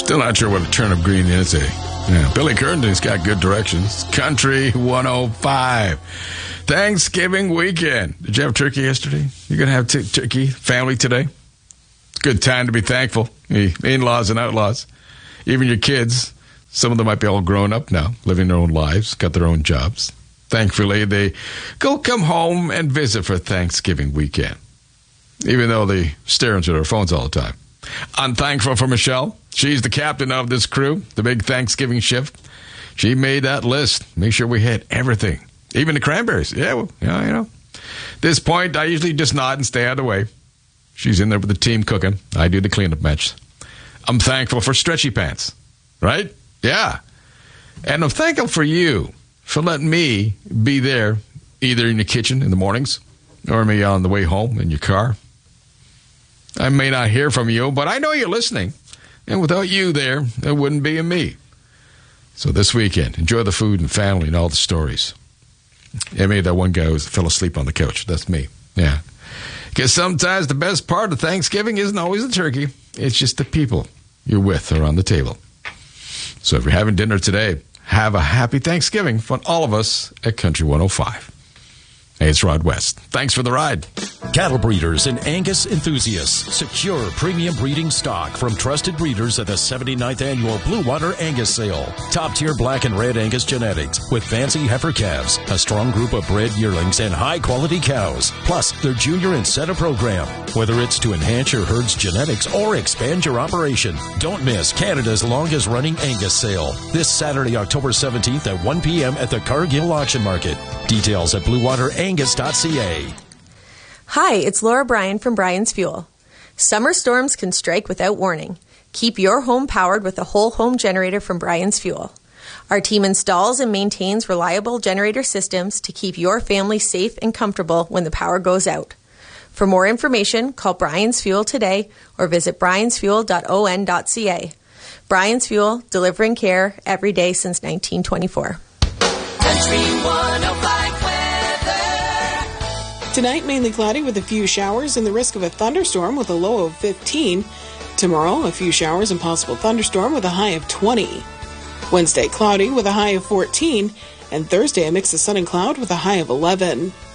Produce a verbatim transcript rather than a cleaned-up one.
Still not sure what a turnip green is, eh? Yeah, Billy Curtin's got good directions. Country one oh five. Thanksgiving weekend. Did you have turkey yesterday? You're going to have t- turkey, family today? It's a good time to be thankful. In-laws and outlaws. Even your kids. Some of them might be all grown up now, living their own lives, got their own jobs. Thankfully, they go come home and visit for Thanksgiving weekend, even though they stare into their phones all the time. I'm thankful for Michelle. She's the captain of this crew, the big Thanksgiving shift. She made that list. Make sure we hit everything, even the cranberries. Yeah, well, yeah, you know. At this point, I usually just nod and stay out of the way. She's in there with the team cooking. I do the cleanup match. I'm thankful for stretchy pants, right? Yeah. And I'm thankful for you for letting me be there either in the kitchen in the mornings or me on the way home in your car. I may not hear from you, but I know you're listening. And without you there, it wouldn't be a me. So this weekend, enjoy the food and family and all the stories. Yeah, maybe that one guy who fell asleep on the couch. That's me. Yeah. Because sometimes the best part of Thanksgiving isn't always the turkey. It's just the people you're with around the table. So if you're having dinner today, have a happy Thanksgiving from all of us at Country one oh five. Hey, it's Rod West. Thanks for the ride. Cattle breeders and Angus enthusiasts. Secure premium breeding stock from trusted breeders at the seventy-ninth Annual Blue Water Angus Sale. Top-tier black and red Angus genetics with fancy heifer calves, a strong group of bred yearlings, and high-quality cows. Plus, their junior incentive program. Whether it's to enhance your herd's genetics or expand your operation, don't miss Canada's longest-running Angus Sale. This Saturday, October seventeenth at one p.m. at the Cargill Auction Market. Details at blue water angus dot c a. Hi, it's Laura Bryan from Bryan's Fuel. Summer storms can strike without warning. Keep your home powered with a whole home generator from Bryan's Fuel. Our team installs and maintains reliable generator systems to keep your family safe and comfortable when the power goes out. For more information, call Bryan's Fuel today or visit bryans fuel dot o n dot c a. Bryan's Fuel, delivering care every day since nineteen twenty-four. Country one oh five weather. Tonight, mainly cloudy with a few showers and the risk of a thunderstorm with a low of fifteen. Tomorrow, a few showers and possible thunderstorm with a high of twenty. Wednesday, cloudy with a high of fourteen. And Thursday, a mix of sun and cloud with a high of eleven.